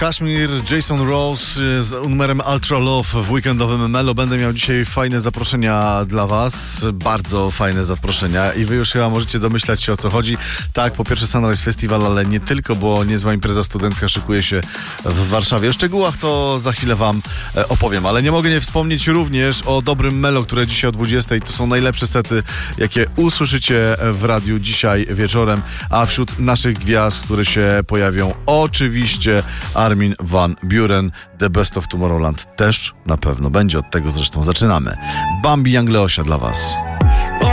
Kashmir, Jason Rose z numerem Ultra Love w weekendowym Melo. Będę miał dzisiaj fajne zaproszenia dla was, bardzo fajne zaproszenia i wy już chyba możecie domyślać się, o co chodzi. Tak, po pierwsze Sunrise Festival, ale nie tylko, bo niezła impreza studencka szykuje się w Warszawie. O szczegółach to za chwilę wam opowiem, ale nie mogę nie wspomnieć również o dobrym Melo, które dzisiaj o 20:00. To są najlepsze sety, jakie usłyszycie w radiu dzisiaj wieczorem, a wśród naszych gwiazd, które się pojawią, oczywiście Armin van Buuren, The Best of Tomorrowland też na pewno będzie. Od tego zresztą zaczynamy. Bambi Young Leosia dla was.